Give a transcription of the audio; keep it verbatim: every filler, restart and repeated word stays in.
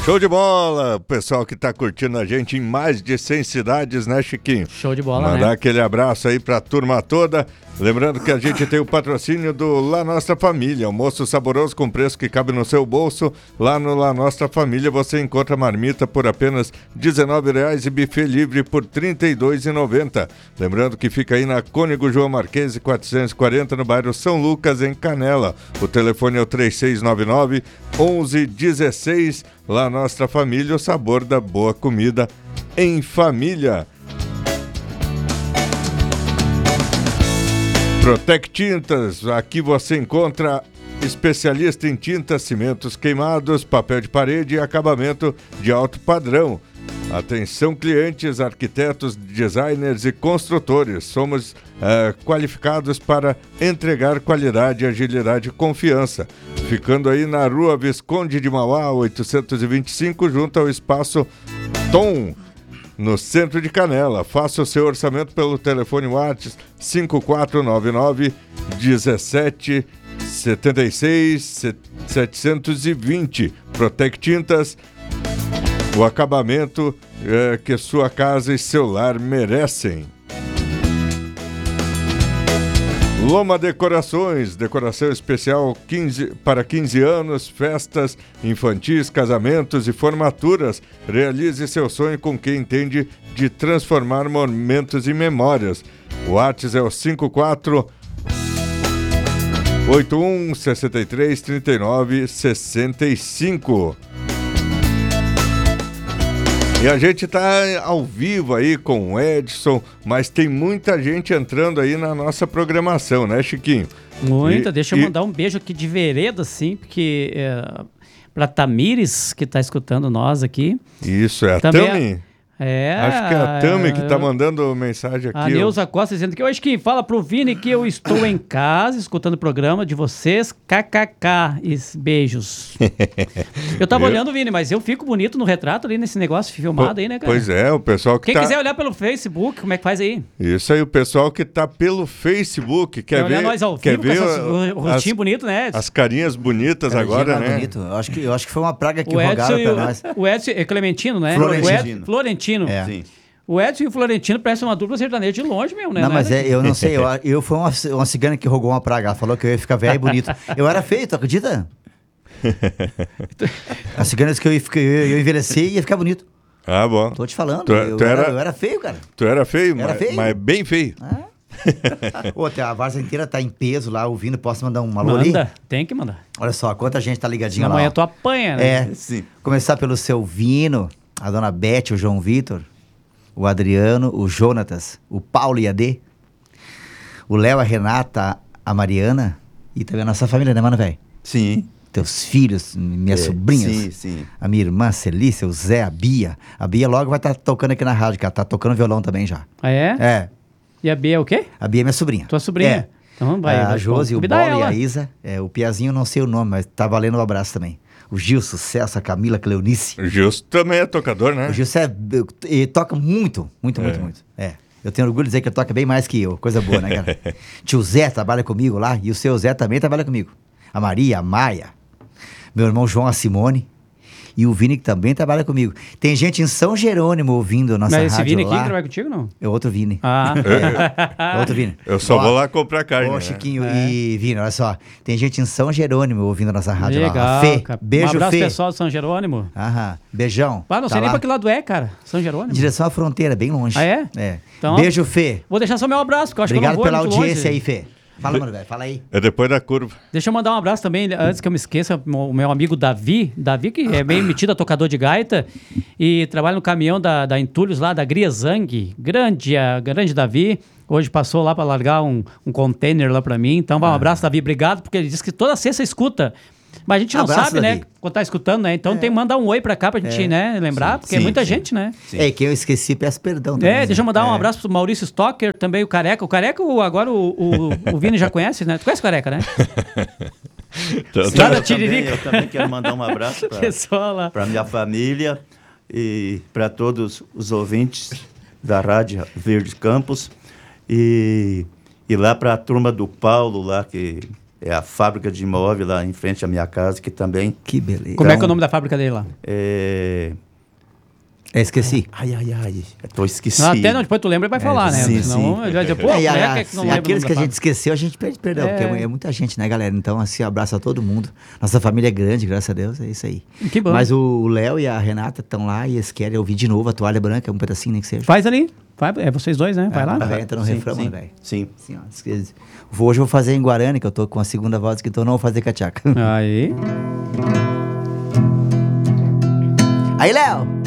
Show de bola, o pessoal que tá curtindo a gente em mais de cem cidades, né, Chiquinho? Show de bola, Mandar né? aquele abraço aí pra turma toda. Lembrando que a gente tem o patrocínio do La Nostra Família, almoço saboroso com preço que cabe no seu bolso. Lá no La Nostra Família você encontra marmita por apenas dezenove reais e buffet livre por trinta e dois reais e noventa centavos. Lembrando que fica aí na Cônego João Marquese quatrocentos e quarenta, no bairro São Lucas, em Canela. O telefone é o três seis nove nove, onze dezesseis. La Nostra Família, o sabor da boa comida em família. Protec Tintas, aqui você encontra especialista em tintas, cimentos queimados, papel de parede e acabamento de alto padrão. Atenção clientes, arquitetos, designers e construtores, somos uh, qualificados para entregar qualidade, agilidade e confiança. Ficando aí na Rua Visconde de Mauá, oitocentos e vinte e cinco, junto ao Espaço Tom, no centro de Canela. Faça o seu orçamento pelo telefone WhatsApp cinco quatro nove nove, dezessete, setenta e seis, setecentos e vinte. Protec Tintas, o acabamento é, que sua casa e seu lar merecem. Loma Decorações, decoração especial quinze, para quinze anos, festas infantis, casamentos e formaturas. Realize seu sonho com quem entende de transformar momentos em memórias. O WhatsApp é o cinco quatro oito um, seis três, três nove, seis cinco. E a gente tá ao vivo aí com o Edson, mas tem muita gente entrando aí na nossa programação, né, Chiquinho? Muita, e, deixa eu e... mandar um beijo aqui de vereda, assim, porque é, pra Tamires, que tá escutando nós aqui. Isso, é a Também Tami? É, Acho que é a Tami que tá mandando mensagem aqui. A Neuza Costa dizendo que hoje que fala pro Vini que eu estou em casa escutando o programa de vocês, kkk, e beijos. Eu tava eu... olhando, Vini, mas eu fico bonito no retrato ali nesse negócio filmado P- aí, né, cara? Pois é, o pessoal que Quem tá... quiser olhar pelo Facebook, como é que faz aí? Isso aí, o pessoal que tá pelo Facebook, quer, quer ver... nós ao quer vivo, ver essas, o rostinho as, bonito, né? As carinhas bonitas Cada agora, né? Bonito. Eu, acho que, eu acho que foi uma praga que o rogaram pra nós. O Edson é Clementino, né? Florentino. O Ed, Florentino. É. Sim. O Edson e o Florentino parecem uma dupla sertaneja de longe mesmo, né? Não, mas é, eu não sei, eu, eu fui uma, uma cigana que rogou uma praga, ela falou que eu ia ficar velho e bonito. Eu era feio, tu acredita? As ciganas que eu ia, eu, eu envelhecer e ia ficar bonito. Ah, bom. Tô te falando, tu, eu, tu era, era, eu era feio, cara. Tu era feio, era mas, feio. mas bem feio. Ah. Ô, a Várzea inteira tá em peso lá, ouvindo, posso mandar um alô Manda, ali? tem que mandar. Olha só, quanta gente tá ligadinha lá. Amanhã tu apanha, né? É, sim. Começar pelo seu Vino, a dona Beth, o João Vitor, o Adriano, o Jonatas, o Paulo e a D, o Léo, a Renata, a Mariana e também a nossa família, né, mano, velho? Sim. Teus filhos, minhas é, sobrinhas. Sim, sim. A minha irmã, Celícia, o Zé, a Bia. A Bia logo vai estar tá tocando aqui na rádio, cara. Tá tocando violão também já. Ah, é? É. E a Bia é o quê? A Bia é minha sobrinha. Tua sobrinha? É. Então vai. É, a vai, Josi, o Bola e a Isa. É, o Piazinho, não sei o nome, mas tá valendo um abraço também. O Gil, sucesso, a Camila Cleonice. O Gilson também é tocador, né? O Gilson é, ele toca muito, muito, muito, é. muito. É. Eu tenho orgulho de dizer que ele toca bem mais que eu. Coisa boa, né, cara? Tio Zé trabalha comigo lá e o seu Zé também trabalha comigo. A Maria, a Maia, meu irmão João, a Simone e o Vini que também trabalha comigo. Tem gente em São Jerônimo ouvindo a nossa Mas rádio. Mas esse Vini lá. aqui que trabalha contigo, não? É outro Vini. Ah. É, é outro Vini. Eu só ó, vou lá comprar carne. Ô, né? Chiquinho é. e Vini, olha só. Tem gente em São Jerônimo ouvindo a nossa rádio Legal, lá. A Fê, cara. beijo, um abraço Fê. pessoal de São Jerônimo. Aham, beijão. Ah, não tá sei lá. nem pra que lado é, cara. São Jerônimo. Direção à fronteira, bem longe. Ah, é? É. Então, beijo, Fê. Vou deixar só meu abraço, porque eu acho Obrigado que eu não vou pela audiência longe. aí, Fê. Fala, mano, velho, fala aí. É depois da curva. Deixa eu mandar um abraço também, antes que eu me esqueça, o meu amigo Davi. Davi, que é meio metido a tocador de gaita e trabalha no caminhão da, da Entulhos lá, da Griezang. Grande, a, grande Davi. Hoje passou lá para largar um, um container lá para mim. Então, vai um abraço, Davi. Obrigado, porque ele disse que toda sexta escuta. Mas a gente não Abraço, sabe, Davi. né, quando tá escutando, né? Então é. tem que mandar um oi pra cá pra gente, é. né, lembrar, Sim, porque sim, é muita sim. gente, né? Sim. É, que eu esqueci, peço perdão também. É, deixa eu mandar é. um abraço pro Maurício Stocker, também o Careca. O Careca, o, agora o, o, o Vini já conhece, né? Tu conhece o Careca, né? Sim, Lá da eu, também, Tiririca. eu também quero mandar um abraço para minha família e para todos os ouvintes da Rádio Verde Campos e, e lá para a turma do Paulo lá que É a fábrica de imóvel lá em frente à minha casa, que também... Que beleza. Como é que é o nome da fábrica dele lá? É... É, esqueci. Ai, ai, ai. Eu tô esquecido. Não, até não, depois tu lembra e vai falar, né? sim, Senão sim. ele vai dizer, pô, É, e, como é a- que é que não e lembra o aqueles nome que a da gente esqueceu, a gente pede perdão, É. porque é muita gente, né, galera? Então, assim, abraço a todo mundo. Nossa família é grande, graças a Deus, é isso aí. fábrica? Que bom. Mas o Léo e a Renata estão lá e eles querem ouvir de novo a toalha branca, um pedacinho, nem que seja. Faz ali. Vai, é vocês dois, né? Vai lá. Vai, entra no Sim, refrão, sim, né, velho? sim. Assim, ó, diz que- vou- hoje eu vou fazer em Guarani, que eu tô com a segunda voz que então não vou fazer cachaca. Aí. Aí, Léo!